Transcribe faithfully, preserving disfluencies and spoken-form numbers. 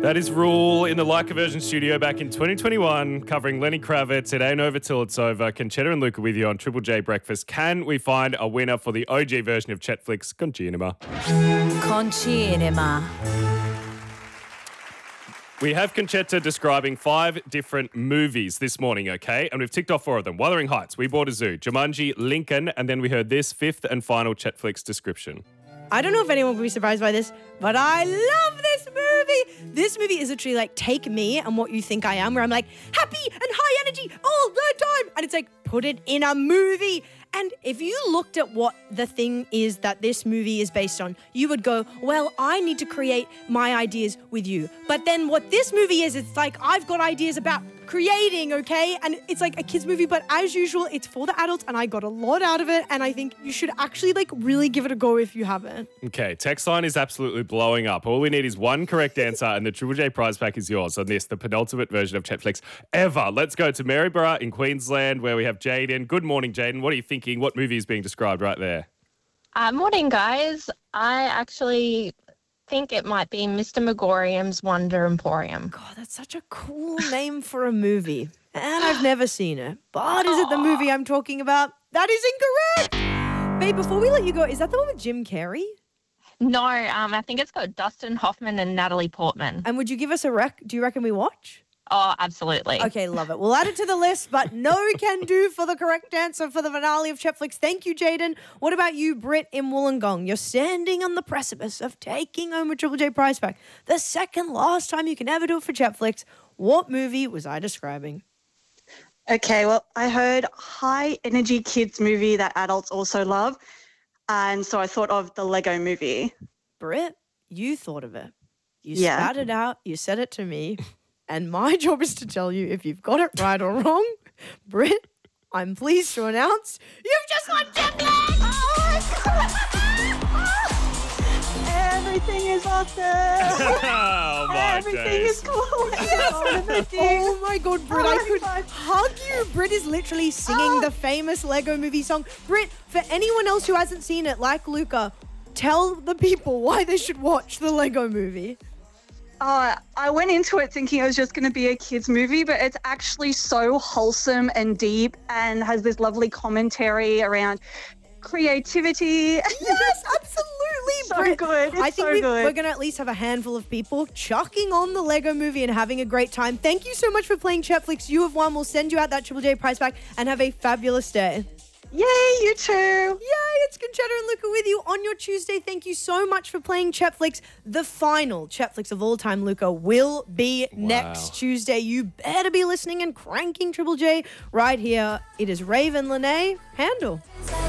That is Rule in the Leica Version studio back in twenty twenty-one, covering Lenny Kravitz. It ain't over till it's over. Conchetta and Luca with you on Triple J Breakfast. Can we find a winner for the O G version of Chetflix, Concinema? Concinema. We have Conchetta describing five different movies this morning, okay? And we've ticked off four of them. Wuthering Heights, We Bought a Zoo, Jumanji, Lincoln, and then we heard this fifth and final Chetflix description. I don't know if anyone will be surprised by this, but I love this movie. This movie is literally like take me and what you think I am, where I'm like happy and high energy all the time. And it's like, put it in a movie. And if you looked at what the thing is that this movie is based on, you would go, well, I need to create my ideas with you. But then what this movie is, it's like, I've got ideas about creating, okay? And it's like a kid's movie, but as usual, it's for the adults, and I got a lot out of it, and I think you should actually, like, really give it a go if you haven't. Okay, text line is absolutely blowing up. All we need is one correct answer, and the Triple J prize pack is yours on this, the penultimate version of Chetflix ever. Let's go to Maryborough in Queensland, where we have Jaden. Good morning, Jaden. What are you thinking? What movie is being described right there? Uh, morning, guys. I actually think it might be Mister Megorium's Wonder Emporium. God, that's such a cool name for a movie. And I've never seen it. But is it the movie I'm talking about? That is incorrect! Babe, before we let you go, is that the one with Jim Carrey? No, um, I think it's got Dustin Hoffman and Natalie Portman. And would you give us a rec? Do you reckon we watch? Oh, absolutely. Okay, love it. We'll add it to the list, but no can do for the correct answer for the finale of Chetflix. Thank you, Jaden. What about you, Britt in Wollongong? You're standing on the precipice of taking home a Triple J prize pack. The second last time you can ever do it for Chetflix. What movie was I describing? Okay, well, I heard high energy kids movie that adults also love. And so I thought of the Lego movie. Britt, you thought of it. You Yeah. spat it out. You said it to me. And my job is to tell you if you've got it right or wrong. Britt, I'm pleased to announce you've just won Chetflix! Oh, everything is awesome! Oh, my Everything days. is cool! Oh my God, Britt, I could hug you. Britt is literally singing the famous Lego movie song. Britt, for anyone else who hasn't seen it, like Luca, tell the people why they should watch the Lego movie. Uh, I went into it thinking it was just going to be a kids movie, but it's actually so wholesome and deep and has this lovely commentary around creativity. Yes, absolutely. So Britt. good. It's I think so we, good. we're going to at least have a handful of people chucking on the Lego movie and having a great time. Thank you so much for playing Chetflix. You have won. We'll send you out that Triple J prize pack and have a fabulous day. Yay, you too. Yay, it's Conchetta and Luca with you on your Tuesday. Thank you so much for playing Chetflix. The final Chetflix of all time, Luca, will be Wow. next Tuesday. You better be listening and cranking Triple J right here. It is Raven Lene. Handle.